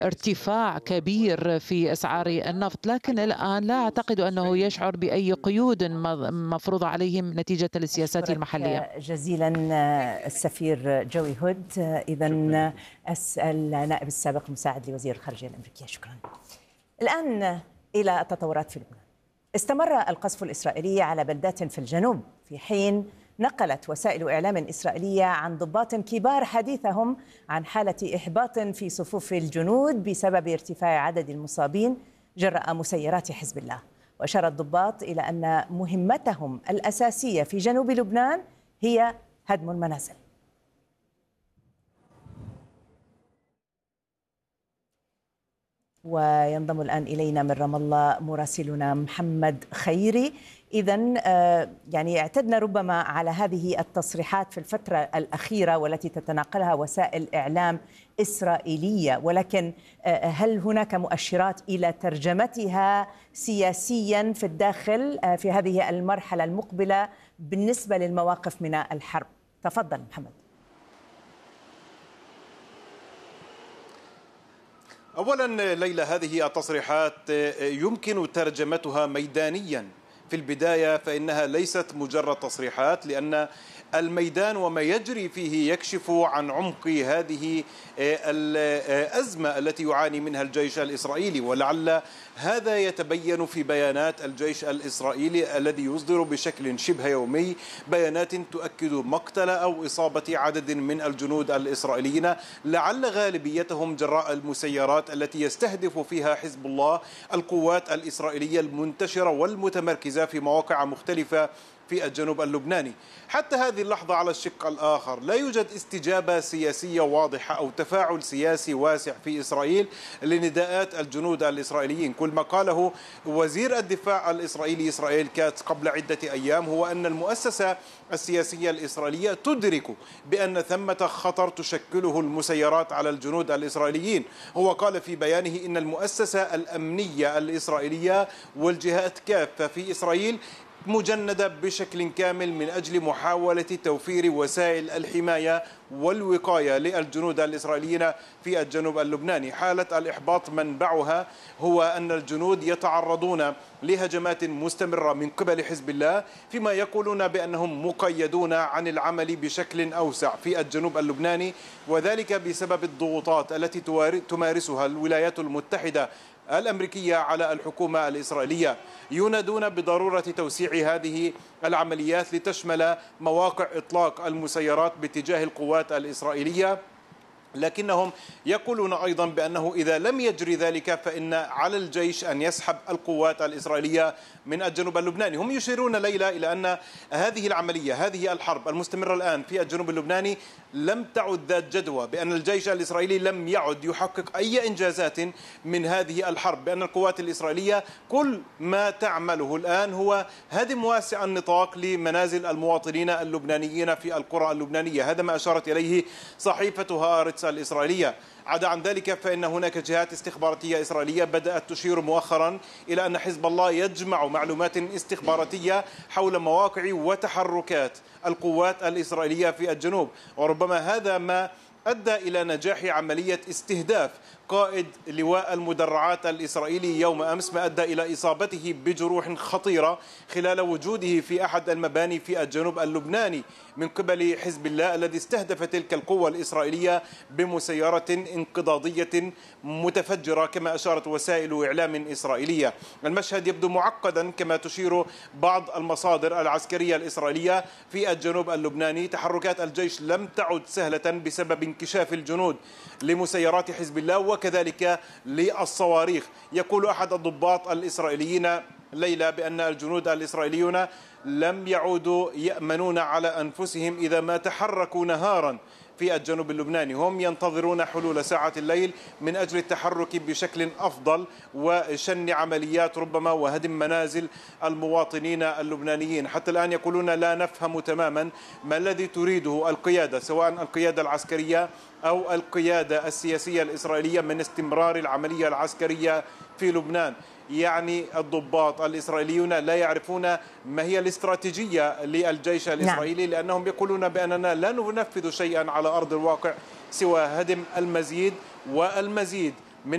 ارتفاع كبير في أسعار النفط، لكن الآن لا أعتقد أنه يشعر بأي قيود مفروضة عليهم نتيجة السياسات أشكرك المحلية. جزيلا السفير جوي هود. إذا أسأل نائب السابق مساعد لوزير الخارجية الأمريكية. شكرا. الآن إلى التطورات في لبنان. استمر القصف الإسرائيلي على بلدات في الجنوب، في حين نقلت وسائل إعلام إسرائيلية عن ضباط كبار حديثهم عن حالة إحباط في صفوف الجنود بسبب ارتفاع عدد المصابين جراء مسيرات حزب الله. وأشار الضباط إلى أن مهمتهم الأساسية في جنوب لبنان هي هدم المنازل. وينضم الآن إلينا من رام الله مراسلنا محمد خيري. إذن يعني اعتدنا ربما على هذه التصريحات في الفترة الأخيرة والتي تتناقلها وسائل إعلام إسرائيلية، ولكن هل هناك مؤشرات إلى ترجمتها سياسيا في الداخل في هذه المرحلة المقبلة بالنسبة للمواقف من الحرب؟ تفضل محمد. أولا ليلى، هذه التصريحات يمكن ترجمتها ميدانيا. في البداية فإنها ليست مجرد تصريحات، لأن الميدان وما يجري فيه يكشف عن عمق هذه الأزمة التي يعاني منها الجيش الإسرائيلي، ولعل هذا يتبين في بيانات الجيش الإسرائيلي الذي يصدر بشكل شبه يومي بيانات تؤكد مقتل أو إصابة عدد من الجنود الإسرائيليين، لعل غالبيتهم جراء المسيرات التي يستهدف فيها حزب الله القوات الإسرائيلية المنتشرة والمتمركزة في مواقع مختلفة في الجنوب اللبناني. حتى هذه اللحظة على الشق الآخر لا يوجد استجابة سياسية واضحة أو تفاعل سياسي واسع في إسرائيل لنداءات الجنود الإسرائيليين. كل ما قاله وزير الدفاع الإسرائيلي إسرائيل كاتس قبل عدة أيام هو أن المؤسسة السياسية الإسرائيلية تدرك بأن ثمة خطر تشكله المسيرات على الجنود الإسرائيليين. هو قال في بيانه إن المؤسسة الأمنية الإسرائيلية والجهات كافة في إسرائيل مجندة بشكل كامل من أجل محاولة توفير وسائل الحماية والوقاية للجنود الإسرائيليين في الجنوب اللبناني. حالة الإحباط منبعها هو أن الجنود يتعرضون لهجمات مستمرة من قبل حزب الله، فيما يقولون بأنهم مقيدون عن العمل بشكل أوسع في الجنوب اللبناني، وذلك بسبب الضغوطات التي تمارسها الولايات المتحدة الأمريكية على الحكومة الإسرائيلية. ينادون بضرورة توسيع هذه العمليات لتشمل مواقع إطلاق المسيرات باتجاه القوات الإسرائيلية، لكنهم يقولون أيضا بأنه إذا لم يجري ذلك فإن على الجيش أن يسحب القوات الإسرائيلية من الجنوب اللبناني. هم يشيرون ليلى إلى أن هذه العملية، هذه الحرب المستمرة الآن في الجنوب اللبناني لم تعد ذات جدوى، بأن الجيش الإسرائيلي لم يعد يحقق أي إنجازات من هذه الحرب، بأن القوات الإسرائيلية كل ما تعمله الآن هو هدم واسع النطاق لمنازل المواطنين اللبنانيين في القرى اللبنانية. هذا ما أشارت إليه صحيفة هآرتس الإسرائيلية. عدا عن ذلك فإن هناك جهات استخباراتية إسرائيلية بدأت تشير مؤخرا إلى أن حزب الله يجمع معلومات استخباراتية حول مواقع وتحركات القوات الإسرائيلية في الجنوب، وربما هذا ما أدى إلى نجاح عملية استهداف قائد لواء المدرعات الإسرائيلي يوم أمس، ما أدى إلى إصابته بجروح خطيرة خلال وجوده في أحد المباني في الجنوب اللبناني من قبل حزب الله الذي استهدف تلك القوة الإسرائيلية بمسيرة انقضاضية متفجرة كما أشارت وسائل إعلام إسرائيلية. المشهد يبدو معقدا كما تشير بعض المصادر العسكرية الإسرائيلية في الجنوب اللبناني. تحركات الجيش لم تعد سهلة بسبب انكشاف الجنود لمسيرات حزب الله وكذلك للصواريخ. يقول أحد الضباط الإسرائيليين ليلى بأن الجنود الإسرائيليون لم يعودوا يأمنون على أنفسهم إذا ما تحركوا نهارا في الجنوب اللبناني. هم ينتظرون حلول ساعة الليل من أجل التحرك بشكل أفضل وشن عمليات ربما وهدم منازل المواطنين اللبنانيين. حتى الآن يقولون لا نفهم تماما ما الذي تريده القيادة، سواء القيادة العسكرية أو القيادة السياسية الإسرائيلية، من استمرار العملية العسكرية في لبنان. يعني الضباط الإسرائيليون لا يعرفون ما هي الاستراتيجية للجيش الإسرائيلي، لأنهم يقولون بأننا لا ننفذ شيئا على أرض الواقع سوى هدم المزيد والمزيد